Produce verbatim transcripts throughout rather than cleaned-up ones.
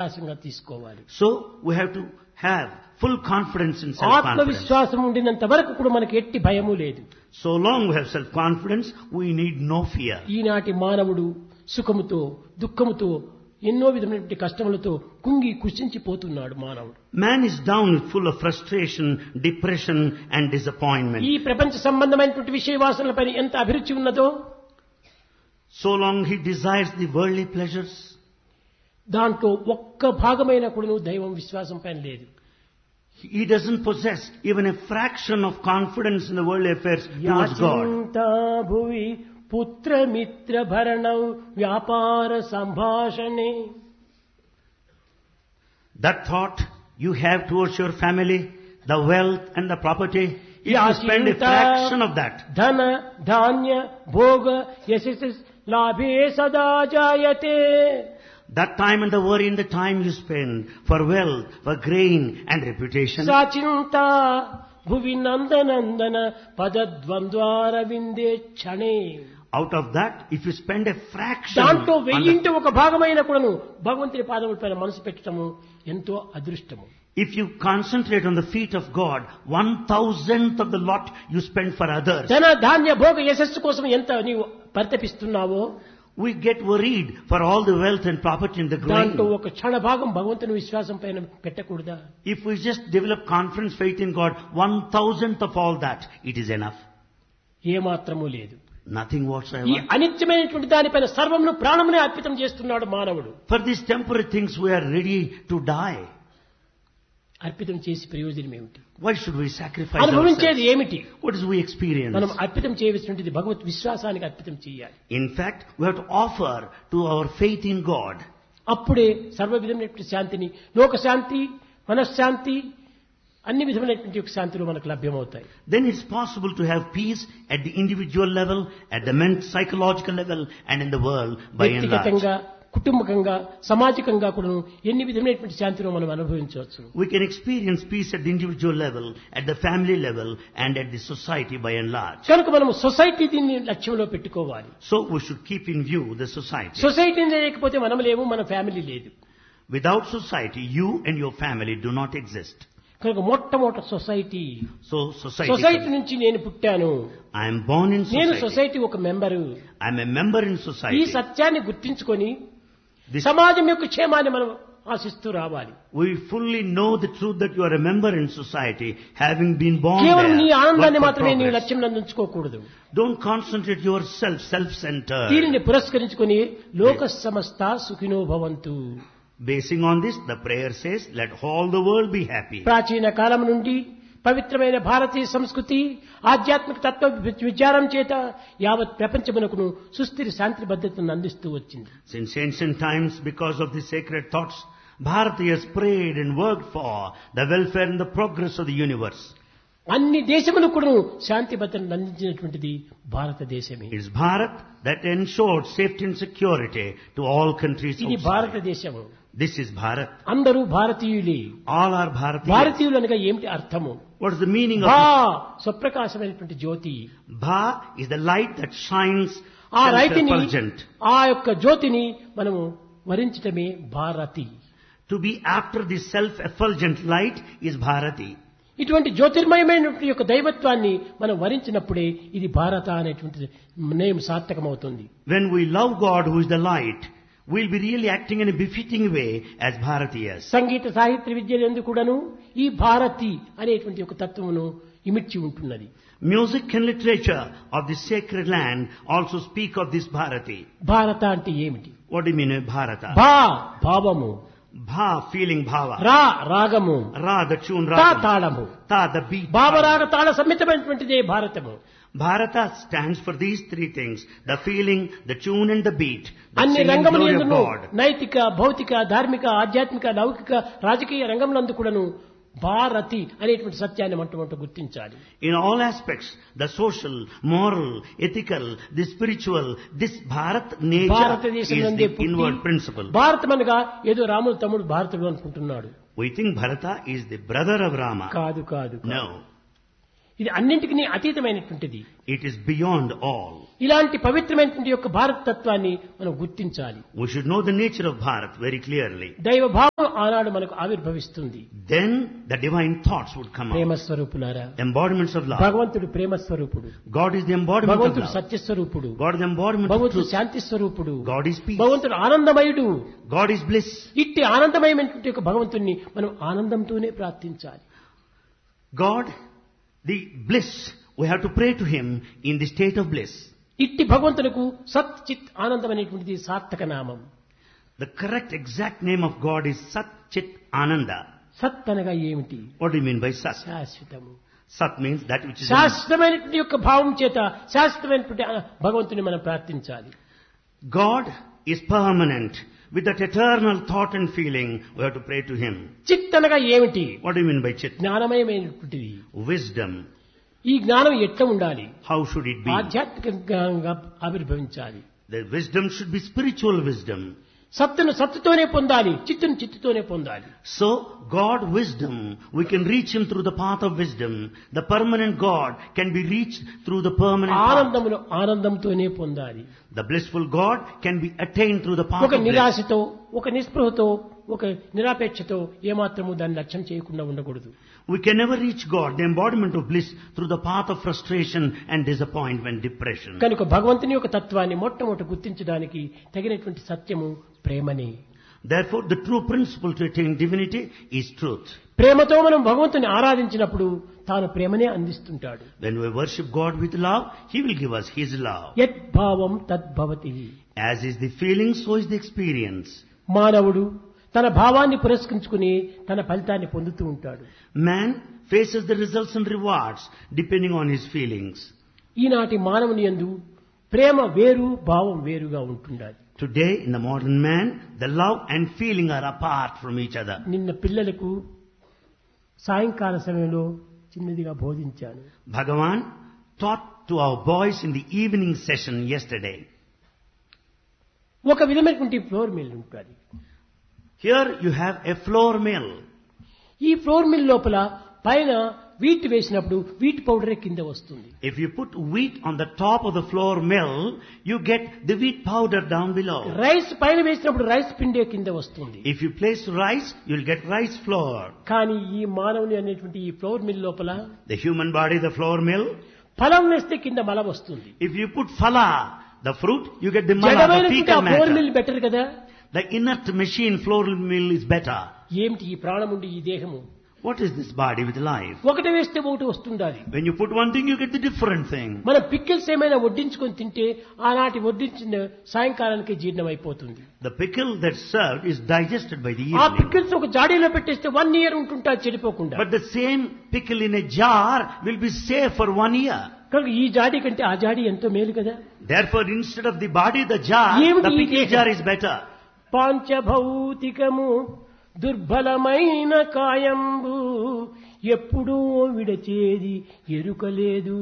విశ్వాసంగా తీసుకోవాలి. So we have to have full confidence in self-confidence. ఆత్మవిశ్వాసం ఉండినంత వరకు కూడా మనకి ఎట్టి భయము లేదు. So long we have self-confidence, we need no fear. ఈనాటి మానవుడు సుఖముతో దుఃఖముతో ఎన్నో విధమైనటువంటి కష్టములతో కుంగి కుషించిపోతున్నాడు మానవుడు. Man is down, full of frustration, depression and disappointment. ఈ ప్రపంచ సంబంధమైనటువంటి విషయ వాసనలపై ఎంత అభిరుచి ఉన్నదో, So long he desires the worldly pleasures. దాంట్లో ఒక్క భాగమైన కూడా దైవం విశ్వాసం పైన లేదు. He doesn't possess even a fraction of confidence in the worldly affairs towards God. యాచింతా భువి పుత్ర మిత్ర భరణం వ్యాపార సంభాషణే. That thought you have towards your family, the wealth and the property, if you spend a fraction of that, ధన ధాన్య భోగ యశస్ లాభే సదా జాయతే. that time and the worry and the time you spend for wealth, for gain and reputation, సాచింతా Bhuvi నందనందన పదద్వంద్వార విందే క్షణే. out of that, if you spend a fraction దాంట్లో on the, వెయ్యింటి ఒక భాగమైన కూడాను భగవంతుని పాదముల పైన మనసు పెట్టడము ఎంతో అదృష్టము. if you concentrate on the feet of God, one thousandth of the lot you spend for others, ధన ధాన్య భోగ యశస్సు కోసం ఎంత నీవు పరితపిస్తున్నావో, we get worried for all the wealth and property in the దాంట్లో grain. ఒక క్షణ భాగం భగవంతుని విశ్వాసం పైన పెట్టకూడదా? If we just develop confidence, faith in God, one thousandth of all that, it is enough. ఏమాత్రము లేదు. Nothing ఈ whatsoever. అనిత్యమైనటువంటి దానిపైన సర్వమును ప్రాణమునే అర్పితం చేస్తున్నాడు మానవుడు. For these temporary things we are ready to die. అర్పితం చేసి ప్రయోజనం ఏమిటి? Why should we sacrifice అనుభవించేది ourselves? ఏమిటి? What is we experience? మనం అర్పితం చేయవలసినది భగవత్ విశ్వాసానికి అర్పితం చేయాలి. In fact, we have to offer to our faith in God. అప్పుడే సర్వ విధమైనటువంటి శాంతిని, లోక శాంతి, మనశ్శాంతి, అన్ని విధమైనటువంటి యొక్క శాంతులు మనకు లభ్యమవుతాయి. Then it's possible to have peace at the individual level, at the mental psychological level, and in the world by and large. వ్యక్తిగతంగా, కుటుంబకంగా, సామాజికంగా కూడా ఎన్ని విధమైనటువంటి శాంతిని మనం అనుభవించవచ్చు. We can experience peace at the individual level, at the family level, and at the society by and large. కనుక మనం సొసైటీ దీన్ని లక్ష్యంలో పెట్టుకోవాలి. So we should keep in view the society. Society లేకపోతే మనం లేము, మన ఫ్యామిలీ లేదు. Without society, you and your family do not exist. కనుక మొట్టమొదటి సొసైటీ. So society. సొసైటీ నుంచి నేను పుట్టాను, I am born in నేను society. సొసైటీ ఒక member. I am a member in ఈ society. సత్యాన్ని గుర్తించుకొని This, సమాజం యొక్క క్షేమాన్ని మనం ఆశిస్తూ రావాలి. we fully know the truth that you are a member in society, having been born కేవలం నీ there. ఆనందాన్ని work for మాత్రమే నీ progress. లక్ష్యం నందించుకోకూడదు. Don't concentrate yourself, self-centered. దీనిని పురస్కరించుకొని లోక సమస్త సుఖినో భవంతు. Basing on this, the prayer says, let all the world be happy. ప్రాచీన కాలం నుండి పవిత్రమైన భారతీయ సంస్కృతి, ఆధ్యాత్మిక తత్వ విచారం చేత యావత్ ప్రపంచమునకును సుస్థిర శాంతి భద్రతను అందిస్తూ వచ్చింది. Since ancient times, because of the sacred thoughts, Bharati has prayed and worked for the welfare and the progress of the universe. అన్ని దేశములకు శాంతి భద్రతను అందించినటువంటిది భారతదేశమే. It is Bharat that ensured safety and security to all countries ఇది outside. భారతదేశము. This is Bharat. అందరూ భారతీయులే. All are Bharatiyas. భారతీయులు అనగా ఏమిటి అర్థము? What is the meaning భా of స్వప్రకాశమైనటువంటి Jyothi. Bha is the light that shines ఆ రైతిని, self-effulgent. ఆ యొక్క జ్యోతిని మనము వరించటమే Bharati. To be after the self-effulgent light is Bharati. ఇటువంటి జ్యోతిర్మయమైనటువంటి యొక్క దైవత్వాన్ని మనం వరించినప్పుడే ఇది భారత అనేటువంటి name సార్థకమవుతుంది. When we love God who is the light, we'll be really acting in a befitting way as Bharatiyas. సంగీత సాహిత్య విద్యలందు కూడాను ఈ భారతి అనేటువంటి ఒక తత్వమును ఇమిడ్చి ఉంటున్నది. Music and literature of the sacred land also speak of this Bharati. భారత అంటే ఏమిటి? What do you mean by Bharata? భా భావము, Bha, feeling bhava. రా రాగము, Ra, the tune తా ragam. తాళము. Ta, the beat. భావరాగ Tala సమ్మితమైనటువంటిదే Bharatamu. Bharata stands for these three things: the feeling, the tune and the beat. The అన్ని singing రంగముల glory of యందును God. నైతిక, భౌతిక, ధార్మిక, ఆధ్యాత్మిక, లౌకిక, రాజకీయ రంగములందు కూడాను భారతి అనేటువంటి సత్యాన్ని మొట్టమొదట గుర్తించాలి. In all aspects, the social, moral, ethical, the spiritual, this Bharat nature భారతదేశం is నందే the పుట్టి inward principle. భారతం అనగా ఏదో రాముడు తమ్ముడు భారతుడు అనుకుంటున్నాడు. We think Bharata is the brother of Rama. కాదు కాదు. No. ఇది అన్నింటికీ అతీతమైనటువంటిది. It is beyond all. ఇలాంటి పవిత్రమైనటువంటి యొక్క భారత తత్వాన్ని మనం గుర్తించాలి. We should know the nature of Bharat very clearly. దైవ భావం ఆనాడు మనకు ఆవిర్భవిస్తుంది. Then the divine thoughts would come Prema out. స్వరూపులారా, Embodiments of love. భగవంతుడు ప్రేమ స్వరూపుడు, God is the embodiment of భగవంతుడు love. సత్య స్వరూపుడు, God is the embodiment of భగవంతుడు truth. శాంతి స్వరూపుడు, God is peace. భగవంతుడు ఆనందమయుడు. God is bliss. ఇట్టి ఆనందమయమైనటువంటి యొక్క భగవంతుణ్ణి మనం ఆనందంతోనే ప్రార్థించాలి. God, the bliss, we have to pray to Him in the state of bliss. ఇట్టి భగవంతునకు సత్ చిత్ ఆనందం అనేటువంటిది సార్థక నామం. The correct exact name of God is Sat Chit Ananda. సత్ అనగా ఏమిటి? What do you mean by Sat? శాశ్వతము. Sat means that which is శాశ్వతమైనటువంటి యొక్క భావం చేత శాశ్వతమైనటువంటి భగవంతుని మనం ప్రార్థించాలి. God is permanent. With that eternal thought and feeling, we have to pray to Him. చిత్ అనగా ఏమిటి? What do you mean by Chit? జ్ఞానమయమైనటువంటిది. Wisdom. ఈ జ్ఞానం ఎట్లా ఉండాలి? How should it be? ఆధ్యాత్మిక జ్ఞానంగా ఆవిర్భవించాలి. The wisdom should be spiritual wisdom. సత్తును సత్తుతోనే పొందాలి, చిత్తును చిత్తుతోనే పొందాలి. So, God wisdom, we can reach Him through the path of wisdom. The permanent God can be reached through the permanent path. ఆనందమును ఆనందంతోనే పొందాలి. The blissful God can be attained through the path ఒక of bliss. నిరాశతో, ఒక నిస్పృహతో, ఒక నిరాపేక్షతో ఏమాత్రము దాన్ని లక్ష్యం చేయకుండా ఉండకూడదు. We can never reach God, the embodiment of bliss, through the path of frustration and disappointment, depression. కనుక భగవంతుని యొక్క తత్వాన్ని మొట్టమొదట గుర్తించడానికి తగినటువంటి సత్యము ప్రేమని. Therefore, the true principle to attain divinity is truth. ప్రేమతో మనం భగవంతుని ఆరాధించినప్పుడు తాను ప్రేమనే అందిస్తుంటాడు. When we worship God with love, He will give us His love. యత్ భావం తద్భవతి. As is the feeling, so is the experience. మానవుడు తన భావాన్ని పురస్కరించుకుని తన ఫలితాన్ని పొందుతూ ఉంటాడు. Man faces the results and rewards depending on his feelings. ఈనాటి మానవుని యందు ప్రేమ వేరు, భావం వేరుగా ఉంటుండాలి. Today, in the modern man, the love and feeling are apart from each other. నిన్న పిల్లలకు సాయంకాల సమయంలో చిన్నదిగా బోధించాను. Bhagavan taught to our boys in the evening session yesterday. ఒక విధమైనటువంటి ఫ్లోర్ మిల్ ఉంటుంది. Here you have a flour mill. ఈ floor mill లోపల పైన వీట్ వేసినప్పుడు వీట్ పౌడరే కింద వస్తుంది. If you put wheat on the top of the flour mill, you get the wheat powder down below. Rice పైన వేసినప్పుడు rice పిండే కింద వస్తుంది. If you place rice, you'll get rice flour. కానీ ఈ మానవుని అనేటువంటి ఈ ఫ్లోర్ మిల్ లోపల The human body, the flour mill, ఫలం వేస్తే కింద మల వస్తుంది. if you put phala, the fruit, you get the mala, the జడమైనటువంటి fecal ఆ ఫ్లోర్ matter. మిల్ బెటర్ కదా. The inert machine, floral mill, is better. ఏమిటి ఈ ప్రాణముండి ఈ దేహము? What is this body with life? ఒకటి వేస్తే ఒకటి వస్తుండాలి. When you put one thing, you get the different thing. మనం పిక్కిల్స్ ఏమైనా వడ్డించుకొని తింటే ఆనాటి వడ్డించిన సాయంకాలానికి జీర్ణం అయిపోతుంది. The pickle that's served is digested by the ఆ evening. పిక్కిల్స్ ఒక జాడీలో పెట్టేస్తే వన్ ఇయర్ ఉంటుంటా చెడిపోకుండా. But the same pickle in a jar will be safe for one year. కనుక ఈ జాడీ కంటే ఆ జాడీ ఎంతో మేలు కదా. Therefore, instead of the body, the jar, ఏమిటి the ఈ pickle దేహం? jar is better. పాంచభౌతికము దుర్బలమైన కాయంబు ఎప్పుడూ విడచేది ఎరుకలేదు.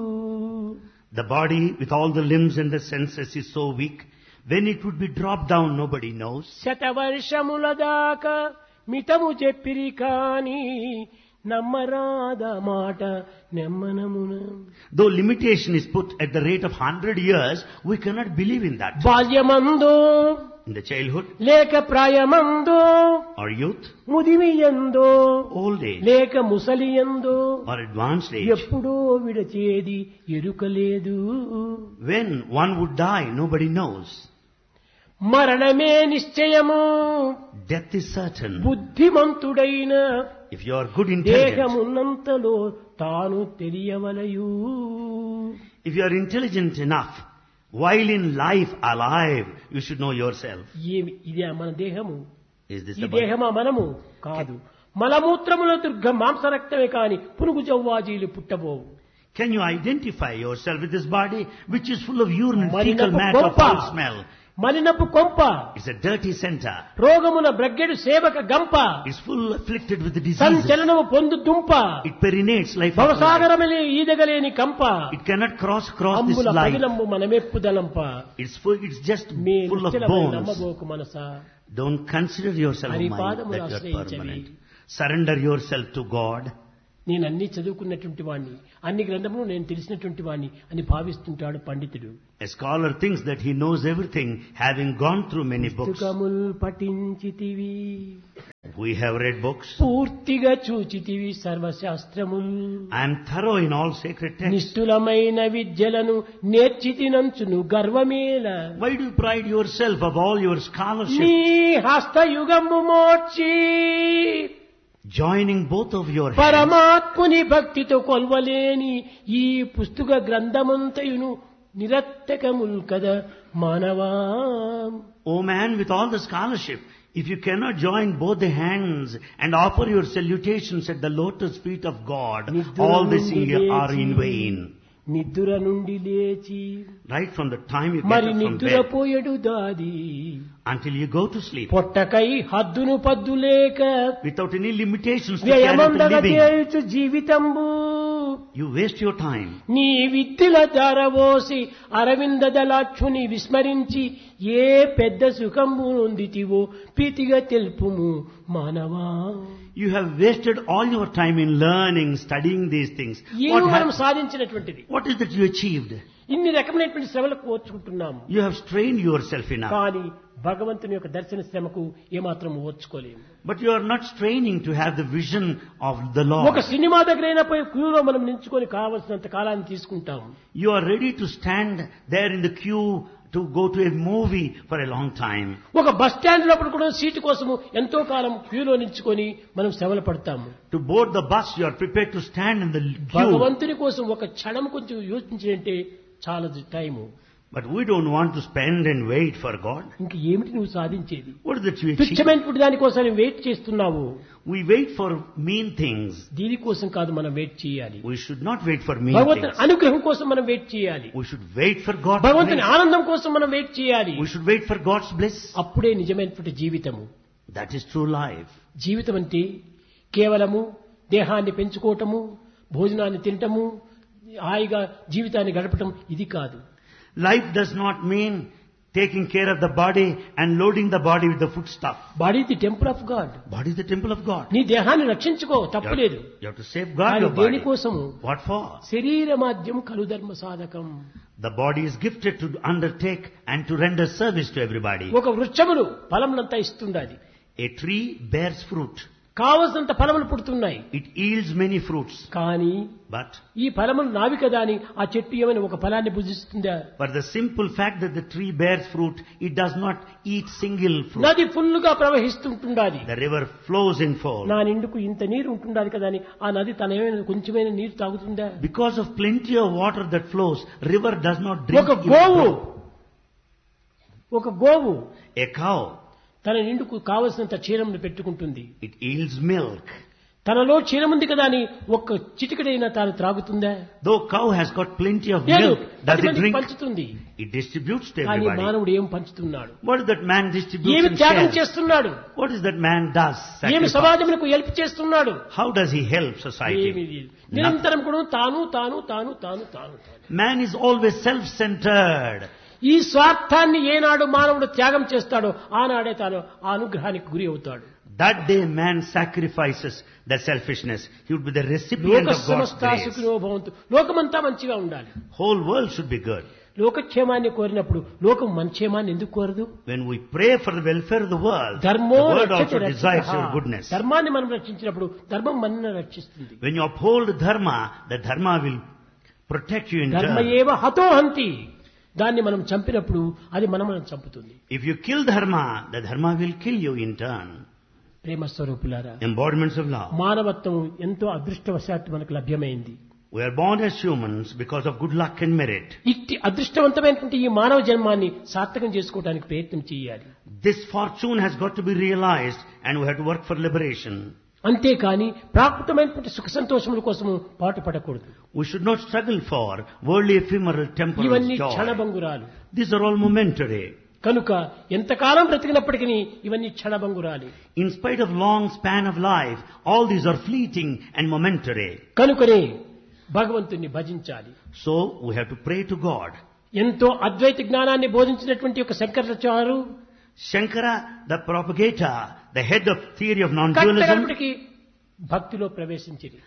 The body with all the limbs and the senses is so weak. When it would be dropped down, nobody knows. శతవర్షముల దాకా మితము చెప్పిరి కాని నమ్మరాద మాట నెమ్మనమున. Though limitation is put at the rate of one hundred years, we cannot believe in that. బాల్యమందో In the childhood, లేక ప్రాయమందో or youth, ముదిమియందో old age, లేక ముసలియందో or advanced age. ఎప్పుడో విడచేది ఎరుకలేదు. When one would die, nobody knows. మరణమే నిశ్చయము Death is certain. బుద్ధిమంతుడైన If you are good intelligent, దేహమున్నంతలో తాను తెలియవలయు. if you are intelligent enough, while in life alive, you should know yourself. ఏమి ఇదే మన దేహము? Is this ఈ the body? దేహమా మనము కాదు. మలమూత్రముల దుర్గ మాంసరక్తమే కాని పురుగు జవ్వాజీలు పుట్టబోవు. Can you identify yourself with this body which is full of urine and fecal మలినపు matter, కొంప, foul smell? మలినపు కొంప, It's a dirty center. రోగమున బ్రగ్గెడు సేవక గంప, It's full afflicted with the diseases. సంచలనము పొందు దుంప, It perinates life after life. భవసాగరమలే ఈదగలేని కంప, It cannot cross across this అంబుల life. పగిలంబు మనమెప్పుదలంప. It's full, it's just me full of నిశ్చలమైన bones. నమ్మబోకు Manasa. Don't consider yourself Hari mind పాదములు that you're ఆశ్రయించవి. permanent. Surrender yourself to God. నేను అన్ని చదువుకున్నటువంటి వాణ్ణి, అన్ని గ్రంథములు నేను తెలిసినటువంటి వాణ్ణి అని భావిస్తుంటాడు పండితుడు. A scholar thinks that he knows everything, having gone through many books. పుస్తకముల్ పఠించితివి, We have read books. పూర్తిగా చూచితివి సర్వశాస్త్రముల్. I am thorough in all sacred texts. నిష్ఠులమైన విద్యలను నేర్చితినంచును గర్వమేల. Why do you pride yourself of all your scholarship? నీ హస్తయుగము మోర్చి Joining both of your hands. పరమాత్ముని భక్తితో కొల్వలేని ఈ పుస్తక గ్రంథమంతయును నిరత్తకముల్ కదా మానవా. O man, with all the scholarship, if you cannot join both the hands and offer your salutations at the lotus feet of God, all this are in vain. నిద్ర నుండి లేచి Right from the time you get మరి up from నిద్ర bed పోయడు దాది until you go to sleep, పొట్టకై హద్దును పద్దు లేక without any limitations to carry out the వ్యయమందగ living, చేయుచు జీవితంబు you waste your time. నీ విద్యల ధారవోసి అరవింద దళాక్షుని విస్మరించి ఏ పెద్ద సుఖంబు నొందితివో ప్రీతిగా తెలుపుము మానవా. You have wasted all your time in learning, studying these things. ఏమి What, మనం hap- సాధించినటువంటిది? what is that you achieved? ఇన్ని రకమైనటువంటి శ్రమలకు ఓర్చుకుంటున్నాము, You have strained yourself enough, కానీ భగవంతుని యొక్క దర్శన శ్రమకు ఏమాత్రం ఓర్చుకోలేము. but you are not straining to have the vision of the ఒక Lord. సినిమా దగ్గరైనా పోయి క్యూలో మనం నించుకొని కావలసినంత కాలాన్ని తీసుకుంటాము. You are ready to stand there in the queue to go to a movie for a long time. ఒక bus stand లోపల కూడా సీటు కోసము ఎంతో కాలం క్యూలో నించుకొని మనం శ్రమలు పడతాము. To board the bus, you are prepared to stand in the queue. భగవంతుని కోసం ఒక క్షణం కొంచెం యోచించాలంటే చాలా time. But we don't want to spend and wait for God. ఇంక ఏమిటి నువ్వు సాధించేది? What is that you achieve? తుచ్చమైనటువంటి దానికోసం వెయిట్ చేస్తున్నావు. We wait for mean things. దీనికోసం కాదు మనం వెయిట్ చేయాలి. We should not wait for mean భగవంతుని things. అనుగ్రహం కోసం మనం వెయిట్ చేయాలి. We should wait for God's భగవంతుని bliss. ఆనందం కోసం మనం వెయిట్ చేయాలి. We should wait for God's bliss. అప్పుడే నిజమైనటువంటి జీవితము. That is true life. జీవితం అంటే కేవలము దేహాన్ని పెంచుకోవటము, భోజనాన్ని తినటము, హాయిగా జీవితాన్ని గడపటం ఇది కాదు. Life does not mean taking care of the body and loading the body with the food stuff. Body the temple of God. Body is the temple of God. నీ దేహాన్ని రక్షించుకో, You have, తప్పులేదు. you have to safeguard కానీ your body. దేనికోసము? What for? శరీర మాధ్యం కలు ధర్మ సాధకం. The body is gifted to undertake and to render service to everybody. ఒక వృక్షములు ఫలములంతా ఇస్తుండాది. A tree bears fruit. కావలసినంత ఫలములు పుడుతున్నాయి. It yields many fruits. కానీ But ఈ ఫలములు నావి కదా అని ఆ చెట్టు ఏమైనా ఒక ఫలాన్ని భుజిస్తుందా? for the simple fact that the tree bears fruit, it does not eat single fruit. నది ఫుల్లుగా ప్రవహిస్తుంటుండాది. The river flows in full. నా నిండుకు ఇంత నీరు ఉంటుండాది కదా అని ఆ నది తన ఏమైనా కొంచెమైన నీరు తాగుతుందా? Because of plenty of water that flows, river does not drink. ఒక even గోవు drop. ఒక గోవు A cow, తన నిండుకు కావలసినంత క్షీరమును పెట్టుకుంటుంది. it yields milk. తనలో క్షీరముంది కదా అని ఒక్క చిటికడైనా తాను త్రాగుతుందా? Though cow has got plenty of లేదు, milk, does పది it మందికి drink? పంచుతుంది. It distributes to కానీ everybody. మానవుడు ఏం పంచుతున్నాడు? What is that man distributes ఏమి and త్యాగం shares? చేస్తున్నాడు? What is that man does? ఏమి Sacrifice. సమాజములకు హెల్ప్ చేస్తున్నాడు? How does he help ఏమి society? లేదు. నిరంతరం కూడా తాను తాను తాను తాను తాను తాను. Man is always self-centered. ఈ స్వార్థాన్ని ఏనాడు మానవుడు త్యాగం చేస్తాడో ఆనాడే తాను ఆ అనుగ్రహానికి గురి అవుతాడు. That day man sacrifices the selfishness. He would be the recipient లోక of God's సమస్త grace. సుఖినో భవంతు. లోకమంతా మంచిగా ఉండాలి. Whole world should be good. లోకక్షేమాన్ని కోరినప్పుడు లోకం మన క్షేమాన్ని ఎందుకు కోరదు? When we pray for the welfare of the world, the ధర్మో world రక్షతి also desires your రక్షితః. goodness. ధర్మాన్ని మనం రక్షించినప్పుడు ధర్మం మనల్ని రక్షిస్తుంది. When you uphold dharma, the dharma will protect you in ధర్మ turn. ఏవ హతో హంతి. దాన్ని మనం చంపినప్పుడు అది మనం మనం చంపుతుంది. If you kill dharma, the dharma will kill you in turn. ప్రేమ స్వరూపులారా, Embodiments of love. మానవత్వం ఎంతో అదృష్టవశాత్తు మనకు లభ్యమైంది. We are born as humans because of good luck and merit. ఇట్టి అదృష్టవంతమైనటువంటి ఈ మానవ జన్మాన్ని సార్థకం చేసుకోవడానికి ప్రయత్నం చేయాలి. This fortune has got to be realized and we have to work for liberation. అంతేకాని ప్రాకృతమైనటువంటి సుఖ సంతోషముల కోసము పాటుపడకూడదు. We should not struggle for worldly ephemeral temporal ఇవన్నీ joy. క్షణభంగురాలు. These are all momentary. కనుక ఎంతకాలం బ్రతికినప్పటికీ ఇవన్నీ క్షణభంగురాలి. In spite of long span of life, all these are fleeting and momentary. కనుకనే భగవంతుణ్ణి భజించాలి. So we have to pray to God. ఎంతో అద్వైత జ్ఞానాన్ని బోధించినటువంటి ఒక శంకరాచార్యులు Shankara, the propagator, the head of theory of non-dualism, కట్టగడపటికి భక్తిలో ప్రవేశించింది.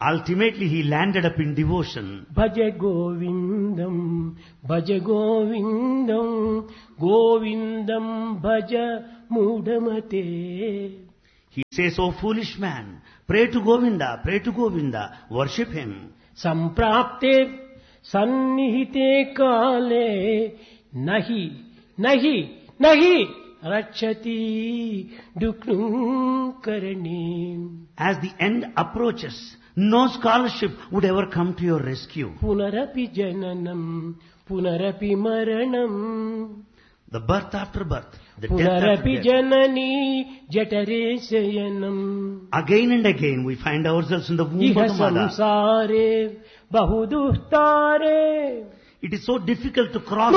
Ultimately he landed up in devotion. Bhaja Govindam Bhaja Govindam Govindam Bhaja మూఢమతే. He says, "O foolish man, pray to Govinda, pray to Govinda, worship him." సంప్రాప్తే సన్నిహితే కాలే నహి నహి నహి రక్షతి దుఃఖం కరణి. As the end approaches, no scholarship would ever come to your rescue. పునరపి జననం పునరపి మరణం. The birth after birth, the death after పునరపి death. Janani జఠరే శయనం. Again and again we find ourselves in the womb ఇహ of the mother. సంసారే బహుదుస్తారే. It is so difficult to cross